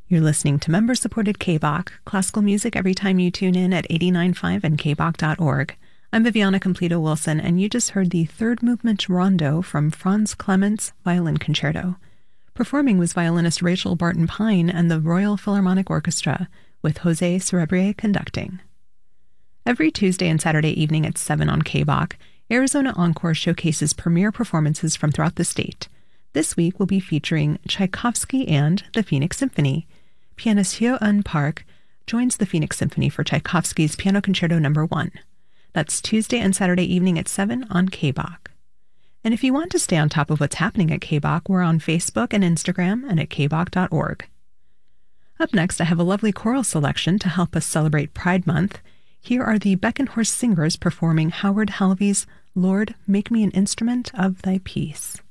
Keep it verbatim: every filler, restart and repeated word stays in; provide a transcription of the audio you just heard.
You're listening to member-supported K B O C, classical music every time you tune in at eighty-nine point five and K B O C dot org. I'm Viviana Completo-Wilson, and you just heard the third movement rondo from Franz Clements Violin Concerto. Performing was violinist Rachel Barton-Pine and the Royal Philharmonic Orchestra, with Jose Cerebrier conducting. Every Tuesday and Saturday evening at seven on K B O C, Arizona Encore showcases premiere performances from throughout the state. This week we'll be featuring Tchaikovsky and the Phoenix Symphony. Pianist Hyo-eun Park joins the Phoenix Symphony for Tchaikovsky's Piano Concerto Number one. That's Tuesday and Saturday evening at seven on K B O C. And if you want to stay on top of what's happening at K B O C, we're on Facebook and Instagram and at K B O C dot org. Up next, I have a lovely choral selection to help us celebrate Pride Month. Here are the Beckenhorst Singers performing Howard Halvey's Lord, Make Me an Instrument of Thy Peace.